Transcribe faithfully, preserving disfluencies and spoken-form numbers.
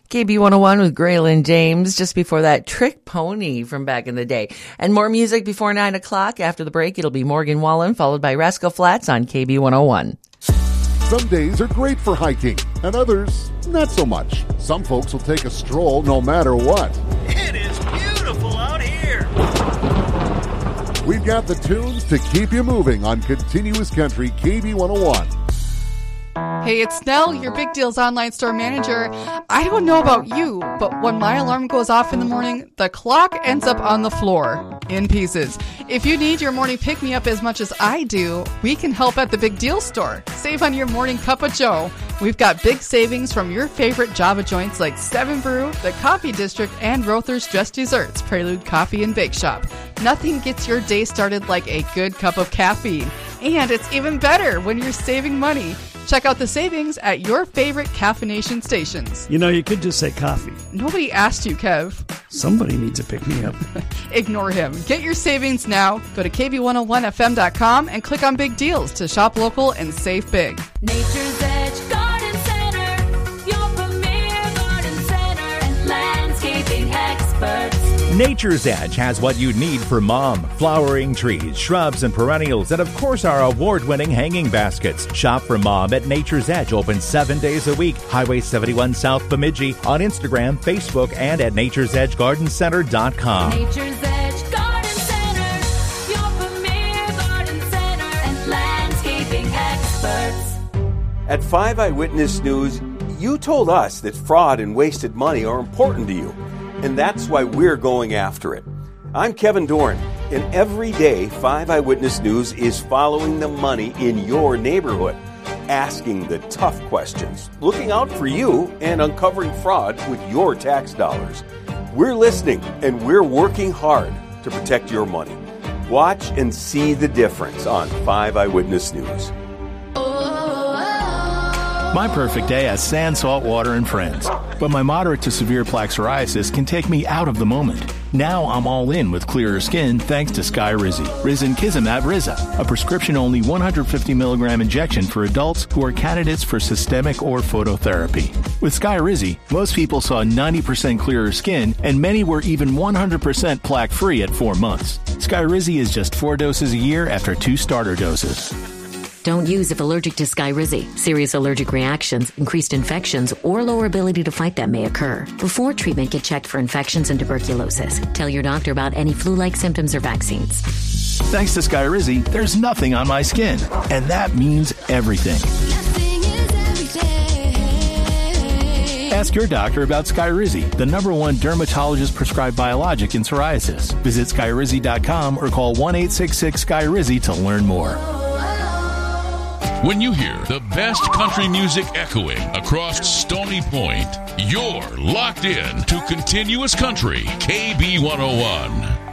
K B one oh one with Graylin James. Just before that, Trick Pony from back in the day. And more music before nine o'clock. After the break, it'll be Morgan Wallen, followed by Rascal Flatts on K B one oh one. Some days are great for hiking, and others, not so much. Some folks will take a stroll no matter what. It is beautiful out here. We've got the tunes to keep you moving on Continuous Country K B one oh one. Hey, it's Nell, your Big Deals online store manager. I don't know about you, but when my alarm goes off in the morning, the clock ends up on the floor in pieces. If you need your morning pick-me-up as much as I do, we can help at the Big Deal store. Save on your morning cup of joe. We've got big savings from your favorite Java joints like Seven Brew, the Coffee District, and Rother's Just Desserts, Prelude Coffee and Bake Shop. Nothing gets your day started like a good cup of caffeine. And it's even better when you're saving money. Check out the savings at your favorite caffeination stations. You know, you could just say coffee. Nobody asked you, Kev. Somebody needs to pick me up. Ignore him. Get your savings now. Go to K B one oh one F M dot com and click on Big Deals to shop local and save big. Nature's Edge Garden Center, your premier garden center and landscaping experts. Nature's Edge has what you need for mom. Flowering trees, shrubs, and perennials, and of course our award-winning hanging baskets. Shop for mom at Nature's Edge, open seven days a week. Highway seventy-one South Bemidji, on Instagram, Facebook, and at natures edge garden center dot com. Nature's Edge Garden Center, your premier garden center and landscaping experts. At five Eyewitness News, you told us that fraud and wasted money are important to you. And that's why we're going after it. I'm Kevin Dorn, and every day, five Eyewitness News is following the money in your neighborhood, asking the tough questions, looking out for you, and uncovering fraud with your tax dollars. We're listening, and we're working hard to protect your money. Watch and see the difference on five Eyewitness News. My perfect day has sand, salt water, and friends. But my moderate to severe plaque psoriasis can take me out of the moment. Now I'm all in with clearer skin thanks to Skyrizi. Risankizumab Riza, a prescription-only one hundred fifty milligram injection for adults who are candidates for systemic or phototherapy. With Skyrizi, most people saw ninety percent clearer skin, and many were even one hundred percent plaque-free at four months. Skyrizi is just four doses a year after two starter doses. Don't use if allergic to Skyrizi. Serious allergic reactions, increased infections, or lower ability to fight them may occur. Before treatment, get checked for infections and tuberculosis. Tell your doctor about any flu-like symptoms or vaccines. Thanks to Skyrizi, there's nothing on my skin. And that means everything. Ask your doctor about Skyrizi, the number one dermatologist-prescribed biologic in psoriasis. Visit Skyrizi dot com or call one eight six six Skyrizi to learn more. When you hear the best country music echoing across Stony Point, you're locked in to Continuous Country K B one oh one.